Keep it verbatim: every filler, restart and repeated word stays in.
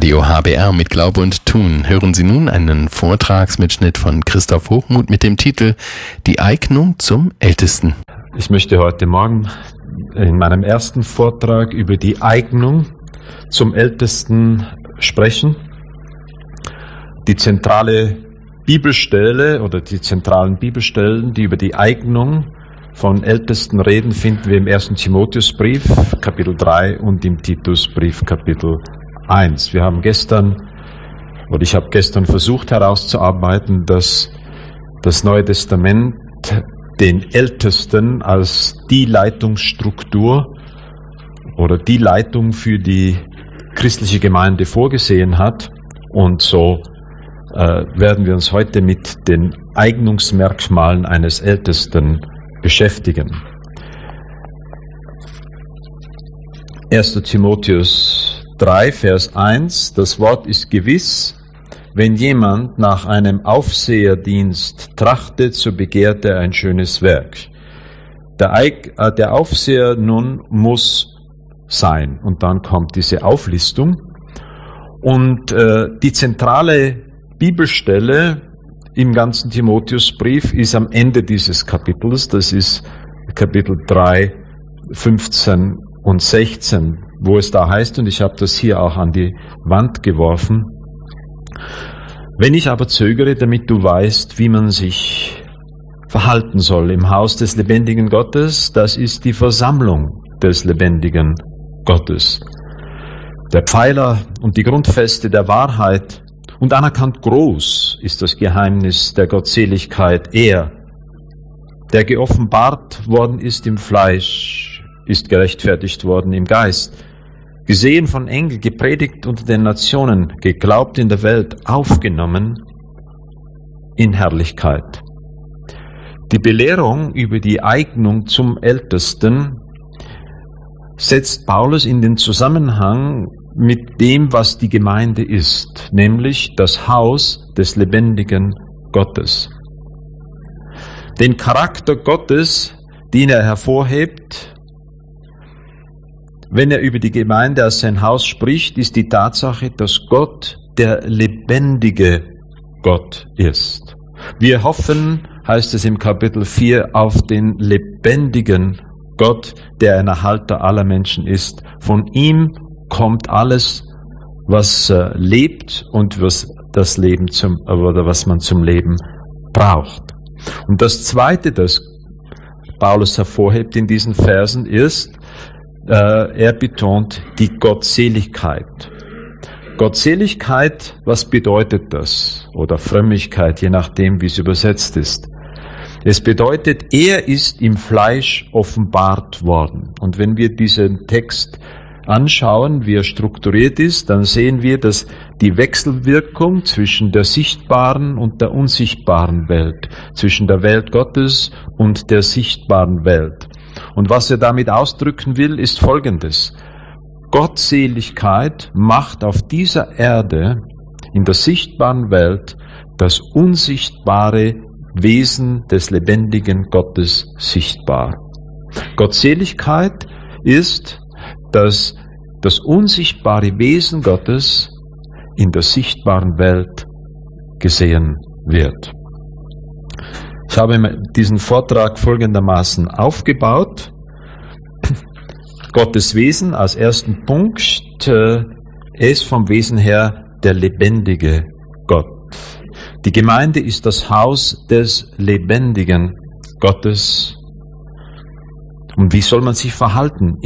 Radio H B R mit Glaube und Tun hören Sie nun einen Vortragsmitschnitt von Christoph Hochmuth mit dem Titel Die Eignung zum Ältesten. Ich möchte heute Morgen in meinem ersten Vortrag über die Eignung zum Ältesten sprechen. Die zentrale Bibelstelle oder die zentralen Bibelstellen, die über die Eignung von Ältesten reden, finden wir im ersten Timotheusbrief, Kapitel drei und im Titusbrief, Kapitel eins. Wir haben gestern, oder ich habe gestern versucht herauszuarbeiten, dass das Neue Testament den Ältesten als die Leitungsstruktur oder die Leitung für die christliche Gemeinde vorgesehen hat. Und so äh, werden wir uns heute mit den Eignungsmerkmalen eines Ältesten beschäftigen. erster Timotheus drei, Vers eins, das Wort ist gewiss, wenn jemand nach einem Aufseherdienst trachtet, so begehrt er ein schönes Werk. Der, Eig, äh, der Aufseher nun muss sein. Und dann kommt diese Auflistung. Und äh, die zentrale Bibelstelle im ganzen Timotheusbrief ist am Ende dieses Kapitels, das ist Kapitel drei, fünfzehn und sechzehn, wo es da heißt, und ich habe das hier auch an die Wand geworfen: Wenn ich aber zögere, damit du weißt, wie man sich verhalten soll im Haus des lebendigen Gottes, das ist die Versammlung des lebendigen Gottes, der Pfeiler und die Grundfeste der Wahrheit, und anerkannt groß ist das Geheimnis der Gottseligkeit. Er, der geoffenbart worden ist im Fleisch, ist gerechtfertigt worden im Geist, gesehen von Engeln, gepredigt unter den Nationen, geglaubt in der Welt, aufgenommen in Herrlichkeit. Die Belehrung über die Eignung zum Ältesten setzt Paulus in den Zusammenhang mit dem, was die Gemeinde ist, nämlich das Haus des lebendigen Gottes. Den Charakter Gottes, den er hervorhebt, wenn er über die Gemeinde als sein Haus spricht, ist die Tatsache, dass Gott der lebendige Gott ist. Wir hoffen, heißt es im Kapitel vier, auf den lebendigen Gott, der ein Erhalter aller Menschen ist. Von ihm kommt alles, was äh, lebt und was das Leben zum, oder was man zum Leben braucht. Und das Zweite, das Paulus hervorhebt in diesen Versen, ist, äh, er betont die Gottseligkeit. Gottseligkeit, was bedeutet das? Oder Frömmigkeit, je nachdem, wie es übersetzt ist. Es bedeutet, er ist im Fleisch offenbart worden. Und wenn wir diesen Text anschauen, wie er strukturiert ist, dann sehen wir, dass die Wechselwirkung zwischen der sichtbaren und der unsichtbaren Welt, zwischen der Welt Gottes und der sichtbaren Welt. Und was er damit ausdrücken will, ist Folgendes: Gottseligkeit macht auf dieser Erde, in der sichtbaren Welt, das unsichtbare Wesen des lebendigen Gottes sichtbar. Gottseligkeit ist, dass das unsichtbare Wesen Gottes in der sichtbaren Welt gesehen wird. Ich habe diesen Vortrag folgendermaßen aufgebaut. Gottes Wesen als ersten Punkt, er ist vom Wesen her der lebendige Gott. Die Gemeinde ist das Haus des lebendigen Gottes. Und wie soll man sich verhalten